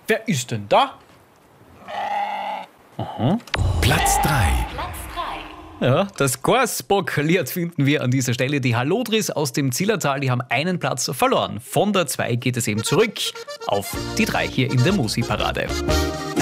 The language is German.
wer ist denn da? Platz 3. Ja, das Gorsbock-Lied finden wir an dieser Stelle. Die Hallodris aus dem Zillertal, die haben einen Platz verloren. Von der 2 geht es eben zurück auf die 3 hier in der Musikparade.